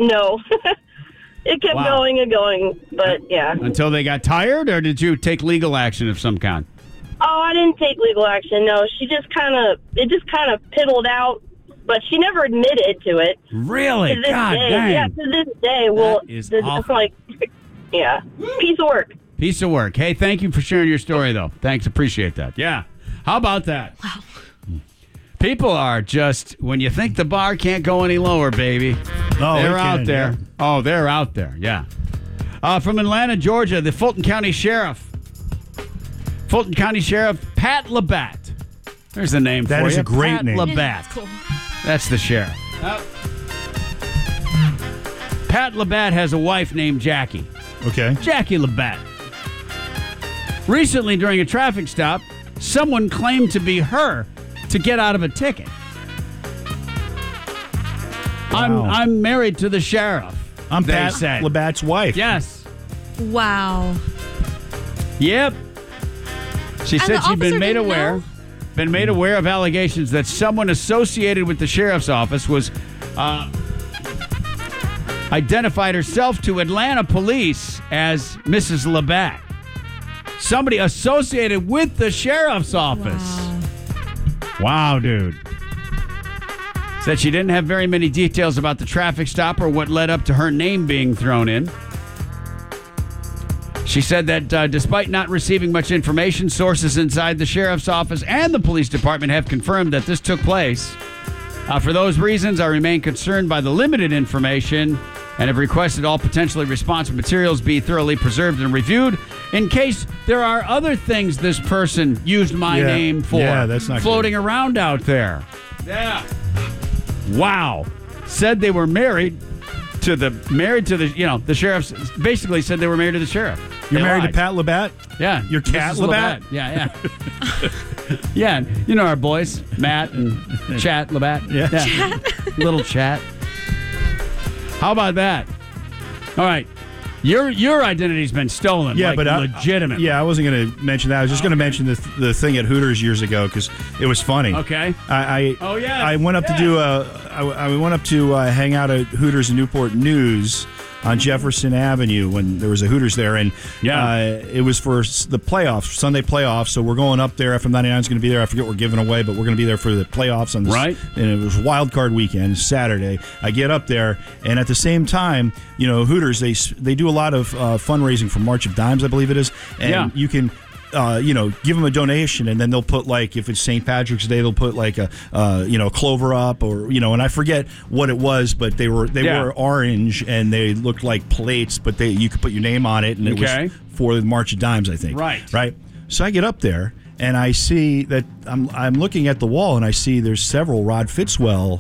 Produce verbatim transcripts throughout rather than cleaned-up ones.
No. It kept Wow. going and going, but yeah. Until they got tired, or did you take legal action of some kind? Oh, I didn't take legal action. No, she just kind of, it just kind of piddled out, but she never admitted to it. Really? To this God day, dang. yeah, to this day. Well, That is this, awful. like, yeah, piece of work. Piece of work. Hey, thank you for sharing your story, though. Thanks. Appreciate that. Yeah. How about that? Wow. People are just, when you think the bar can't go any lower, baby, Oh, they're it out can, there. yeah. Oh, they're out there. Yeah. Uh, from Atlanta, Georgia, the Fulton County Sheriff. Fulton County Sheriff Pat Labatt. There's the name That for is you. a great Pat name. Labatt. That's cool. That's the sheriff. Pat Labatt has a wife named Jackie. Okay. Jackie Labatt. Recently, during a traffic stop, someone claimed to be her to get out of a ticket. I'm Wow. I'm married to the sheriff. I'm they Pat said. Labatt's wife. Yes. Wow. Yep. She And said the she'd been officer made didn't aware, know? been made aware of allegations that someone associated with the sheriff's office was uh, identified herself to Atlanta police as Missus Labatt. Somebody associated with the sheriff's office. Wow. Wow, dude. Said she didn't have very many details about the traffic stop or what led up to her name being thrown in. She said that uh, despite not receiving much information, sources inside the sheriff's office and the police department have confirmed that this took place. Uh, for those reasons, I remain concerned by the limited information and have requested all potentially responsive materials be thoroughly preserved and reviewed in case there are other things this person used my Yeah. name for Yeah, that's not floating good. around out there. Yeah. Wow. Said they were married to the married to the you know the sheriff's basically said they were married to the sheriff. You're They married lied. to Pat Labatt? Yeah. Your cat Missus Labatt? Yeah, yeah. Yeah, and you know our boys, Matt and Chat Labatt. Yeah. Little Chat. How about that? All right. Your your identity's been stolen. Yeah, like, but I, legitimate. yeah, I wasn't going to mention that. I was just going to mention the the thing at Hooters years ago because it was funny. Okay. I, I Oh, yes, I went up yes. to do a. I, I went up to uh, hang out at Hooters in Newport News on Jefferson Avenue when there was a Hooters there, and Yeah. uh, it was for s- the playoffs, Sunday playoffs. So we're going up there. F M ninety-nine is going to be there. I forget what we're giving away, but we're going to be there for the playoffs on this. Right. And it was wild card weekend, Saturday. I get up there, and at the same time, you know, Hooters they s- they do a lot of uh, fundraising for March of Dimes, I believe it is, and Yeah. you can. Uh, you know, give them a donation, and then they'll put like if it's Saint Patrick's Day, they'll put like a uh, you know clover up, or you know, and I forget what it was, but they were they Yeah. were orange and they looked like plates, but they you could put your name on it, and it Okay. was for the March of Dimes, I think. Right. right. So I get up there and I see that I'm I'm looking at the wall and I see there's several Rod Fitzwell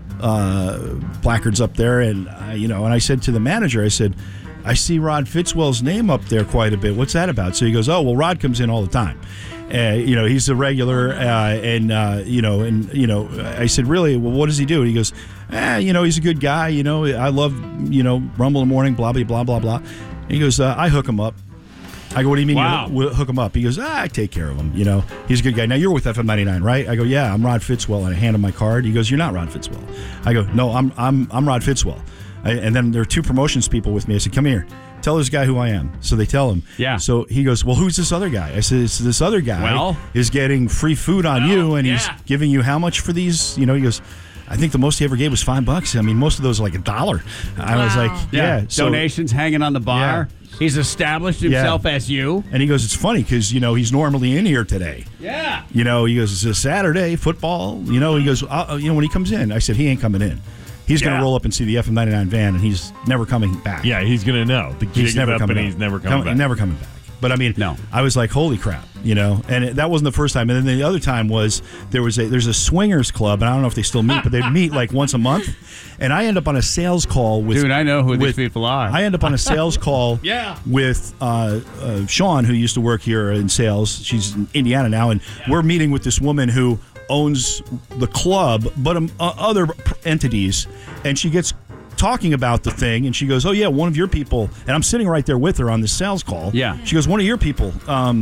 uh, placards up there, and I, you know, and I said to the manager, I said, I see Rod Fitzwell's name up there quite a bit. What's that about? So he goes, oh, well, Rod comes in all the time. Uh, you know, he's a regular, uh, and uh, you know, and you know, I said, really? Well, what does he do? And he goes, eh, you know, he's a good guy. You know, I love, you know, Rumble in the Morning, blah blah blah blah blah. And he goes, uh, I hook him up. I go, what do you mean Wow. you hook him up? He goes, ah, I take care of him. You know, he's a good guy. Now, you're with F M ninety-nine, right? I go, yeah, I'm Rod Fitzwell. And I hand him my card. He goes, you're not Rod Fitzwell. I go, no, I'm I'm I'm Rod Fitzwell. I, and then there are two promotions people with me. I said, come here. Tell this guy who I am. So they tell him. Yeah. So he goes, well, who's this other guy? I said, it's this other guy Well? is getting free food on Well, you, and he's yeah. giving you how much for these? You know, he goes, I think the most he ever gave was five bucks. I mean, most of those are like a dollar. I was Wow. like, yeah. so- Donations hanging on the bar. Yeah. He's established himself as you. And he goes, it's funny because, you know, he's normally in here today. Yeah. You know, he goes, it's a Saturday, football. You know, he goes, uh, you know, when he comes in, I said, he ain't coming in. He's going Yeah. to roll up and see the F M ninety-nine van, and he's never coming back. Yeah, he's going to know. The jig He's is never up coming and back. he's never coming Come- back. Never coming back. But I mean, No. I was like, holy crap, you know. And it, that wasn't the first time. And then the other time was there was a there's a swingers club, and I don't know if they still meet, but they meet like once a month. And I end up on a sales call with Dude, I know who these with- people are. I end up on a sales call Yeah. with uh, uh, Sean, who used to work here in sales. She's in Indiana now, and we're meeting with this woman who owns the club, but um, uh, other pr- entities, and she gets talking about the thing, and she goes, oh yeah, one of your people, and I'm sitting right there with her on the sales call. Yeah. She goes, one of your people um,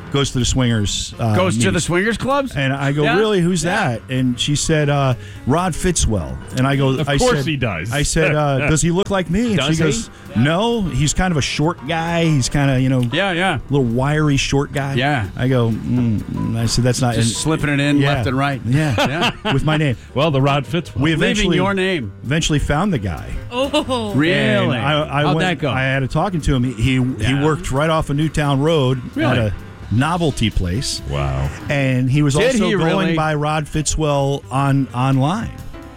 goes to the swingers. Uh, Goes to the meetings. swingers clubs? And I go, Yeah. really? Who's that? And she said, uh, Rod Fitzwell. And I go, Of I course said, he does. I said, uh, does he look like me? And Does she he? goes, no. He's kind of a short guy. He's kind of, you know, Yeah, yeah. little wiry short guy. Yeah. I go, mm, mm. I said, that's not. Just and- slipping it in yeah. left and right. Yeah. Yeah. With my name. Well, the Rod Fitzwell. We Leaving eventually your name. eventually found the guy. Oh. Really? And I, I How'd went, that go? I had a talking to him. He he, Yeah. he worked right off of Newtown Road Really? at a novelty place. Wow. And he was Did also he going really? by Rod Fitzwell on online.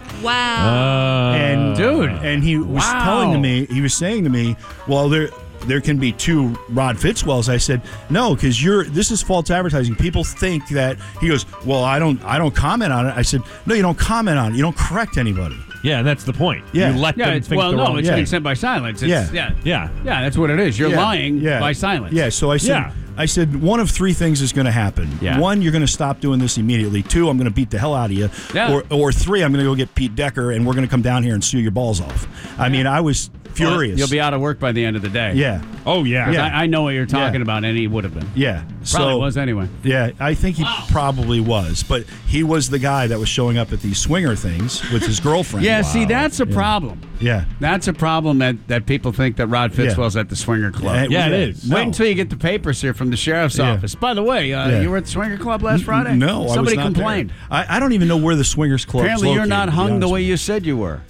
Wow. Uh, And Dude. and he was Wow. telling to me, he was saying to me, well, there there can be two Rod Fitzwells. I said, no, because you're this is false advertising. People think that. He goes, well, I don't I don't comment on it. I said, no, you don't comment on it. You don't correct anybody. Yeah, that's the point. Yeah. You let Yeah, them it's, think well, the no, wrong it's Yeah. consent by silence. It's, Yeah. yeah. Yeah. Yeah, that's what it is. You're Yeah, lying yeah. by silence. Yeah, so I said, Yeah. I said, one of three things is going to happen. Yeah. One, you're going to stop doing this immediately. Two, I'm going to beat the hell out of you. Yeah. Or, or three, I'm going to go get Pete Decker, and we're going to come down here and sue your balls off. I mean, I was furious. You'll be out of work by the end of the day. Yeah, Oh, yeah. 'Cause Yeah. I, I know what you're talking Yeah. about, and he would have been. yeah. Probably so, was anyway. Yeah, I think he probably was, but he was the guy that was showing up at these swinger things with his girlfriend. Yeah, see, that's a problem. Yeah. That's a problem that, that people think that Rod Yeah. Fitzwell's at the swinger club. Yeah, it Yeah, was- it is. No. Wait until you get the papers here from the sheriff's Yeah. office. By the way, uh, Yeah. you were at the swinger club last Friday? No, Somebody I was not complained. there. I, I don't even know where the swingers club. Apparently, you're not hung the way you said you were.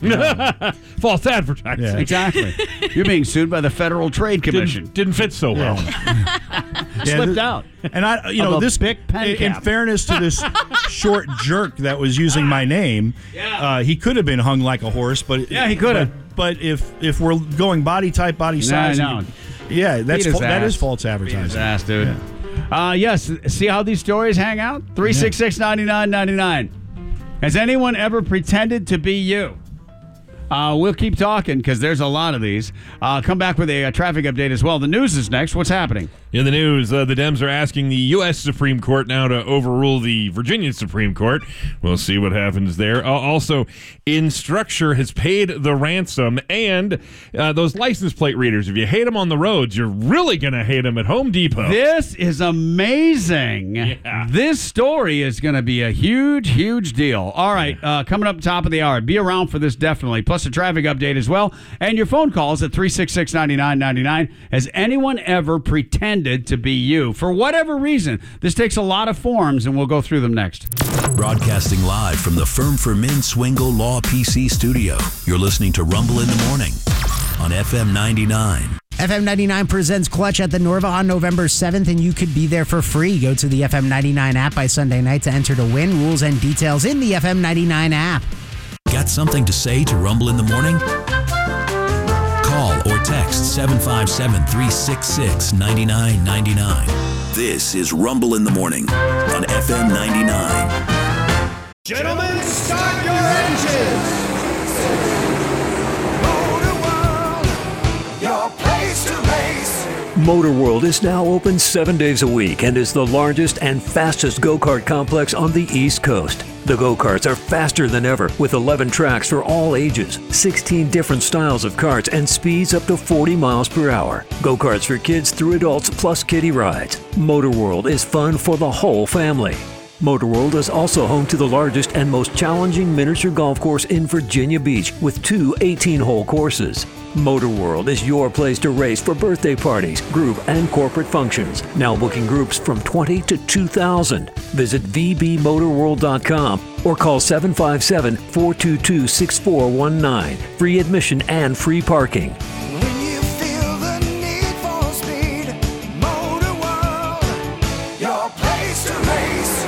False advertising. Yeah. Exactly. You're being sued by the Federal Trade Commission. Didn't, didn't fit so well. Slipped out. And I, you Of know, a this big pen in, in cap. fairness to this short jerk that was using my name, uh, he could have been hung like a horse, but Yeah, he could have. But, but if if we're going body type, body size, no. yeah, that's Beat his fa- that ass. is false Beat his advertising. ass, dude. Uh, yes. See how these stories hang out? three six six, nine nine nine nine. Has anyone ever pretended to be you? Uh, we'll keep talking because there's a lot of these. Uh, come back with a, uh traffic update as well. The news is next. What's happening? In the news, uh, the Dems are asking the U S Supreme Court now to overrule the Virginia Supreme Court. We'll see what happens there. Uh, also, Instructure has paid the ransom, and uh, those license plate readers, if you hate them on the roads, you're really going to hate them at Home Depot. This is amazing. Yeah. This story is going to be a huge, huge deal. All right, uh, coming up top of the hour. Be around for this definitely. Plus a traffic update as well. And your phone calls at three six six, nine nine nine nine. Has anyone ever pretended to be you? For whatever reason. This takes a lot of forms, and we'll go through them next. Broadcasting live from the Firm for Men Swingle Law P C studio. You're listening to Rumble in the Morning on F M ninety-nine. F M ninety-nine presents Clutch at the Norva on November seventh, and you could be there for free. Go to the F M ninety-nine app by Sunday night to enter to win. Rules and details in the F M ninety-nine app. Got something to say to Rumble in the Morning? Call or text seven five seven, three six six, nine nine nine nine. This is Rumble in the Morning on F M ninety-nine. Gentlemen, start your engines. Motor World, your place to race. Motor World is now open seven days a week and is the largest and fastest go-kart complex on the East Coast. The go-karts are faster than ever with eleven tracks for all ages, sixteen different styles of karts, and speeds up to forty miles per hour. Go-karts for kids through adults plus kiddie rides. Motor World is fun for the whole family. Motor World is also home to the largest and most challenging miniature golf course in Virginia Beach with two eighteen-hole courses. Motor World is your place to race for birthday parties, group, and corporate functions. Now booking groups from twenty to two thousand. Visit v b motor world dot com or call seven five seven, four two two, six four one nine. Free admission and free parking. When you feel the need for speed, Motor World, your place to race.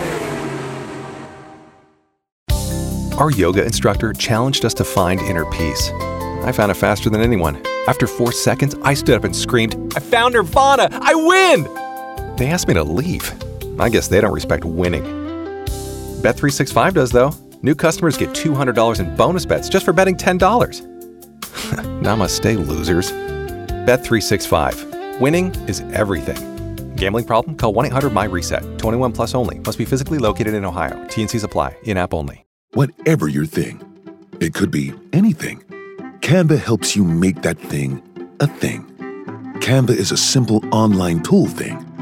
Our yoga instructor challenged us to find inner peace. I found it faster than anyone. After four seconds, I stood up and screamed, "I found Nirvana! I win!" They asked me to leave. I guess they don't respect winning. Bet three sixty-five does, though. New customers get two hundred dollars in bonus bets just for betting ten dollars. Namaste, losers. Bet three sixty-five. Winning is everything. Gambling problem? Call one eight hundred my reset. twenty-one plus only. Must be physically located in Ohio. T and Cs apply. In-app only. Whatever your thing, it could be anything. Canva helps you make that thing a thing. Canva is a simple online tool thing.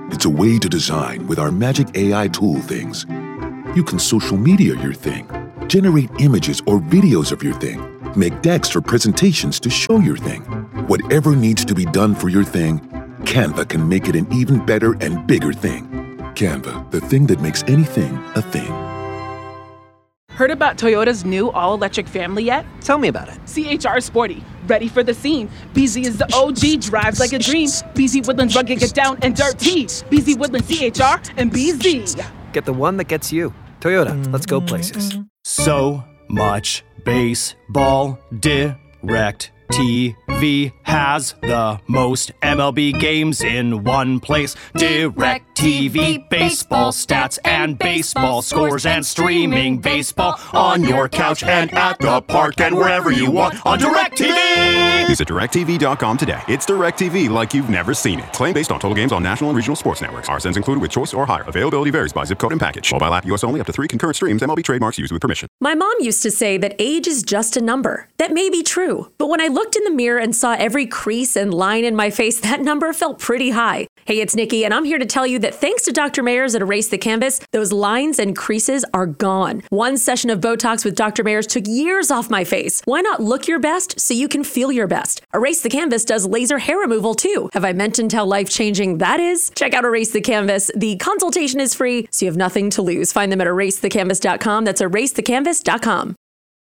It's a way to design with our magic A I tool things. You can social media your thing, generate images or videos of your thing, make decks or presentations to show your thing. Whatever needs to be done for your thing, Canva can make it an even better and bigger thing. Canva, the thing that makes anything a thing. Heard about Toyota's new all-electric family yet? Tell me about it. C H R Sporty, ready for the scene. B Z is the O G, drives like a dream. B Z Woodlands rugged, get down and dirty. B Z Woodlands C H R and B Z. Get the one that gets you. Toyota, let's go places. So much baseball. Direct T V has the most M L B games in one place. Direct T V, baseball stats and baseball scores and streaming baseball on your couch and at the park and wherever you want on DirecTV. Visit direct T V dot com today. It's DirecTV like you've never seen it. Claim based on total games on national and regional sports networks. R S Ns included with choice or higher. Availability varies by zip code and package. Mobile app U S only, up to three concurrent streams. M L B trademarks used with permission. My mom used to say that age is just a number. That may be true, but when I looked in the mirror and saw every crease and line in my face, that number felt pretty high. Hey, it's Nikki, and I'm here to tell you that thanks to Doctor Mayers at Erase the Canvas, those lines and creases are gone. One session of Botox with Doctor Mayers took years off my face. Why not look your best so you can feel your best? Erase the Canvas does laser hair removal too. Have I mentioned how life-changing that is? Check out Erase the Canvas. The consultation is free, so you have nothing to lose. Find them at erase the canvas dot com. That's erase the canvas dot com.